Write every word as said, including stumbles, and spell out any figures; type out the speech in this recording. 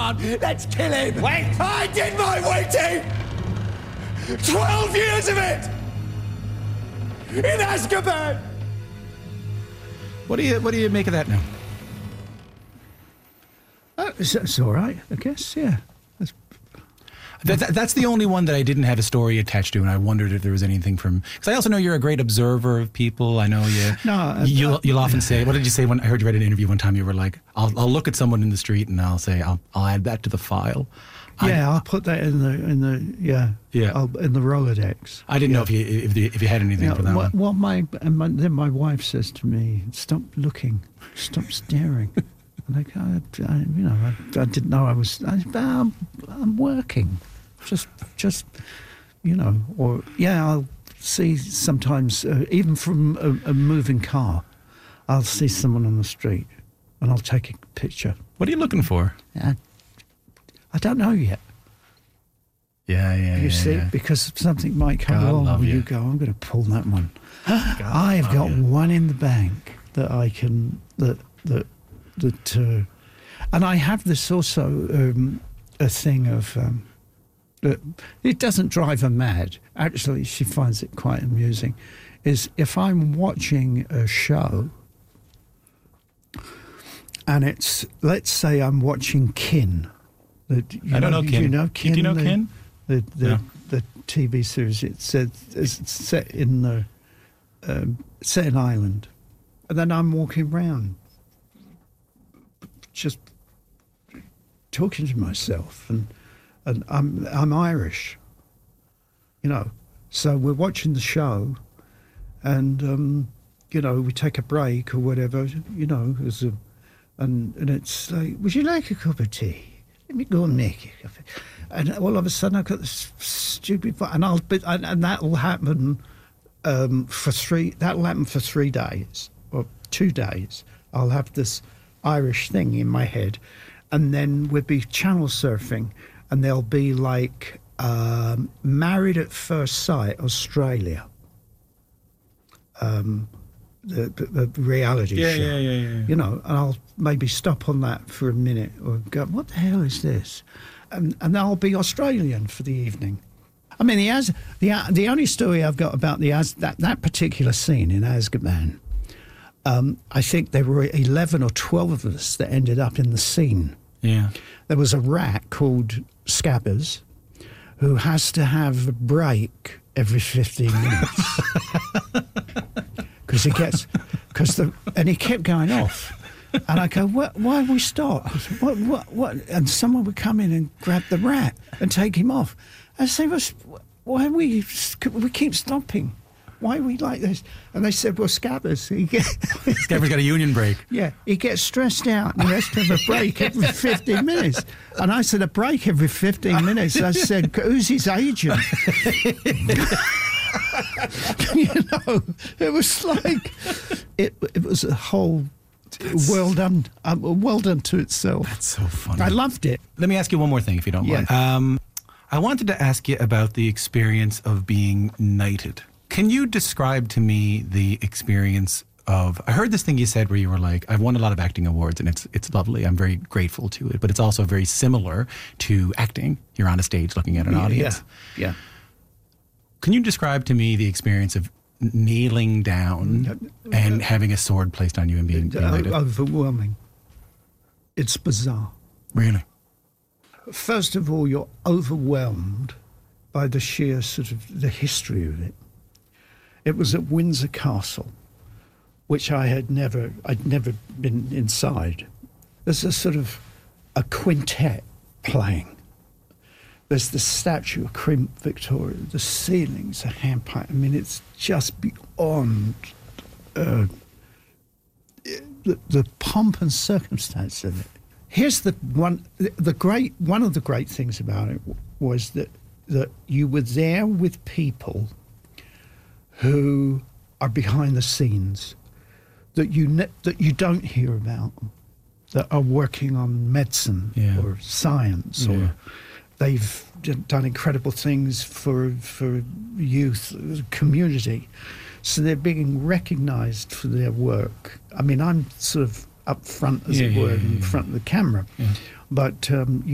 on, let's kill him. Wait. I did my waiting. Twelve years of it in Azkaban. What do you What do you make of that now? Uh, it's, it's all right, I guess. Yeah. That's, That, that, that's the only one that I didn't have a story attached to, and I wondered if there was anything from. Because I also know you're a great observer of people. I know you. No, uh, you'll, uh, you'll often say. What did you say when I heard you read an interview one time? You were like, "I'll I'll look at someone in the street and I'll say I'll I'll add that to the file." yeah, I, I'll put that in the in the yeah Yeah. I'll, in the Rolodex. I didn't yeah. know if you if, the, if you had anything Yeah, for that what, one. what my, and my then my wife says to me, "Stop looking, stop staring." Like I, I, you know, I, I didn't know I was. I, I'm, I'm working, just, just, you know, or yeah, I'll see sometimes, uh, even from a, a moving car, I'll see someone on the street, and I'll take a picture. What are you looking for? I, I don't know yet. Yeah, yeah, You yeah, see, yeah. because something might come God along love and you you. go, I'm going to pull that one. I've love got you. one in the bank that I can, that, that, that, uh, and I have this also, um, a thing of, um, that it doesn't drive her mad. Actually, she finds it quite amusing. Is if I'm watching a show and it's, let's say I'm watching Kin. The, you I don't know You Kin. know Do Kin? you know the, Kin? The, the, No. the T V series. It's, uh, it's set in the, um, set in Ireland. And then I'm walking around just talking to myself, and and I'm I'm Irish, you know. So we're watching the show, and um, you know, we take a break or whatever, you know, as a, and and it's like, would you like a cup of tea? Let me go and make a cup. And all of a sudden, I've got this stupid, and I'll be, and, and that'll happen um, for three. That'll happen for three days or two days. I'll have this Irish thing in my head, and then we'll be channel surfing, and there'll be like um, Married at First Sight Australia, um, the, the, the reality Yeah, show. yeah, yeah, yeah, yeah. You know, and I'll maybe stop on that for a minute or go, what the hell is this? And and I'll be Australian for the evening. I mean, the Az, the the only story I've got about the Az, that that particular scene in Azkaban. Um, I think there were eleven or twelve of us that ended up in the scene. Yeah. There was a rat called Scabbers who has to have a break every fifteen minutes. Because he gets, because the, and he kept going off. And I go, what, why have we stopped? What, what, what? And someone would come in and grab the rat and take him off. I say, well, why we, we keep stopping? Why are we like this? And they said, well, Scabbers, he get, Scabbers got a union break. yeah, he gets stressed out and he has to have a break every fifteen minutes. And I said, a break every fifteen minutes? I said, who's his agent? You know, it was like, it, it was a whole world un, uh, world unto itself. That's so funny. I loved it. Let me ask you one more thing, if you don't Yeah. mind. Um, I wanted to ask you about the experience of being knighted. Can you describe to me the experience of, I heard this thing you said where you were like, I've won a lot of acting awards and it's it's lovely. I'm very grateful to it, but it's also very similar to acting. You're on a stage looking at an audience. Yeah, yeah. Can you describe to me the experience of kneeling down and having a sword placed on you and being Uh, knighted? overwhelming. It's bizarre. Really? First of all, you're overwhelmed by the sheer sort of the history of it. It was at Windsor Castle, which I had never, I'd never been inside. There's a sort of a quintet playing. There's the statue of Queen Victoria. The ceiling's a handpipe. I mean, it's just beyond uh, the, the pomp and circumstance of it. Here's the one, the great, one of the great things about it was that that you were there with people who are behind the scenes that you ne- that you don't hear about, that are working on medicine Yeah. or science, Yeah. or they've d- done incredible things for for youth community, so they're being recognised for their work. I mean, I'm sort of up front, as Yeah, it yeah, were, yeah, in yeah. front of the camera, Yeah. but um,